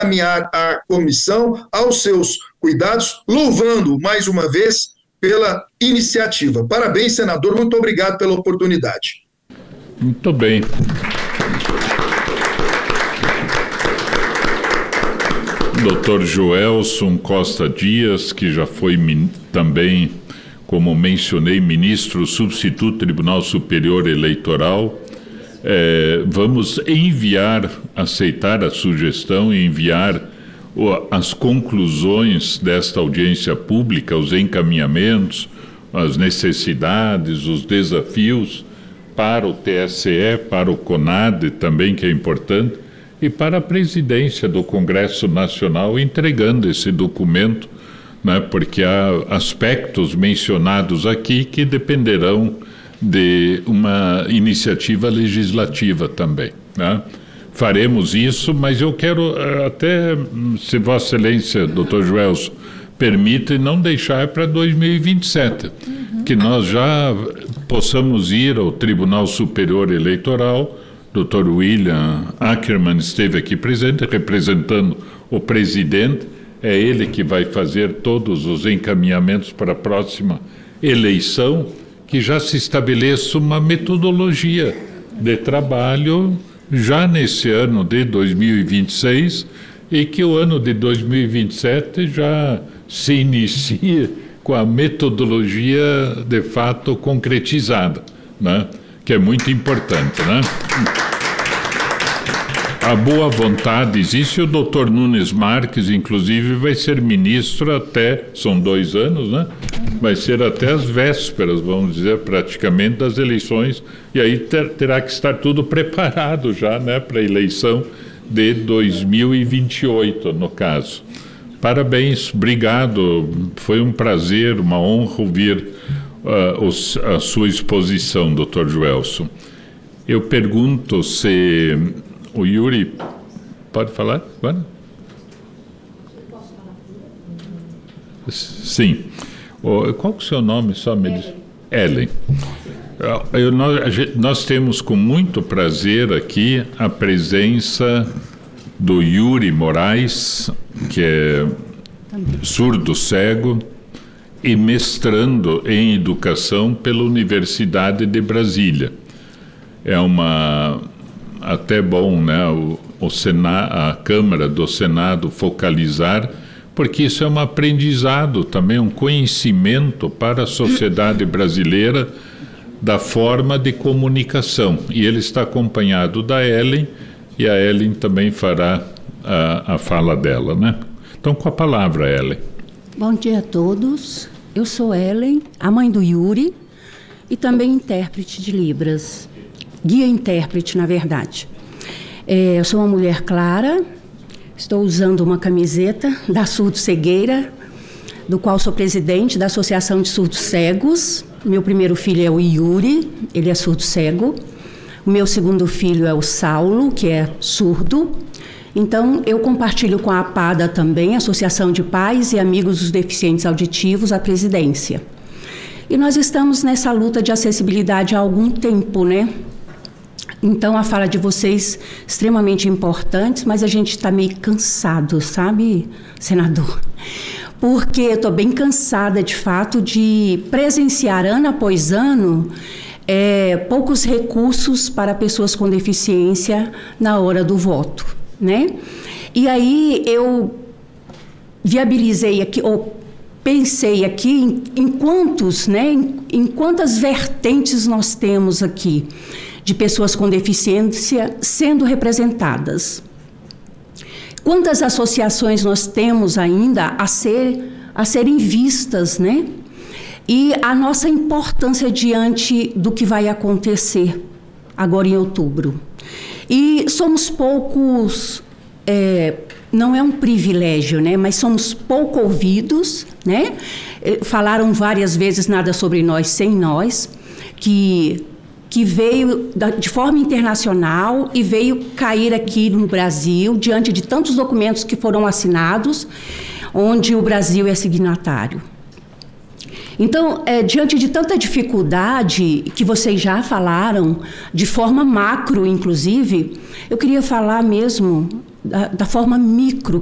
encaminhar à comissão aos seus cuidados, louvando mais uma vez pela iniciativa. Parabéns, senador, muito obrigado pela oportunidade. Muito bem. Dr. Joelson Costa Dias, que já foi também, como mencionei, ministro substituto do Tribunal Superior Eleitoral, vamos aceitar a sugestão e enviar as conclusões desta audiência pública, os encaminhamentos, as necessidades, os desafios para o TSE, para o CONAD também, que é importante, e para a presidência do Congresso Nacional, entregando esse documento, né, porque há aspectos mencionados aqui que dependerão de uma iniciativa legislativa também, né? Faremos isso, mas eu quero até, se Vossa Excelência, Dr. Joelson, permite, não deixar para 2027, que nós já possamos ir ao Tribunal Superior Eleitoral. Dr. William Ackerman esteve aqui presente, representando o presidente. É ele que vai fazer todos os encaminhamentos para a próxima eleição, que já se estabeleça uma metodologia de trabalho já nesse ano de 2026 e que o ano de 2027 já se inicie com a metodologia de fato concretizada, né? Que é muito importante, né? A boa vontade existe. O doutor Nunes Marques, inclusive, vai ser ministro até, são 2 anos, né? Vai ser até as vésperas, vamos dizer, praticamente, das eleições, e aí terá que estar tudo preparado já, né, para a eleição de 2028, no caso. Parabéns, obrigado, foi um prazer, uma honra ouvir a sua exposição, Dr. Joelson. Eu pergunto se o Yuri pode falar agora? Sim. Qual que é o seu nome? Só me diz. Ellen. Nós temos com muito prazer aqui a presença do Yuri Moraes, que é surdo-cego e mestrando em educação pela Universidade de Brasília. É até bom, né, a Câmara do Senado focalizar, porque isso é um aprendizado também, um conhecimento para a sociedade brasileira da forma de comunicação. E ele está acompanhado da Ellen, e a Ellen também fará a fala dela, né? Então, com a palavra, Ellen. Bom dia a todos. Eu sou Ellen, a mãe do Yuri, e também intérprete de Libras. Guia-intérprete, na verdade. Eu sou uma mulher clara, estou usando uma camiseta da Surdo Cegueira, do qual sou presidente da Associação de Surdos Cegos. Meu primeiro filho é o Yuri, ele é surdo cego. O meu segundo filho é o Saulo, que é surdo. Então, eu compartilho com a APADA também, Associação de Pais e Amigos dos Deficientes Auditivos, a presidência. E nós estamos nessa luta de acessibilidade há algum tempo, né? Então, a fala de vocês é extremamente importante, mas a gente está meio cansado, sabe, senador? Porque eu estou bem cansada, de fato, de presenciar ano após ano poucos recursos para pessoas com deficiência na hora do voto, né? E aí eu viabilizei aqui, ou pensei aqui em quantas vertentes nós temos aqui de pessoas com deficiência sendo representadas. Quantas associações nós temos ainda a serem vistas, né? E a nossa importância diante do que vai acontecer agora em outubro. E somos poucos, não é um privilégio, né? Mas somos pouco ouvidos, né? Falaram várias vezes nada sobre nós sem nós, que veio de forma internacional e veio cair aqui no Brasil, diante de tantos documentos que foram assinados, onde o Brasil é signatário. Então, diante de tanta dificuldade que vocês já falaram, de forma macro, inclusive, eu queria falar mesmo da forma micro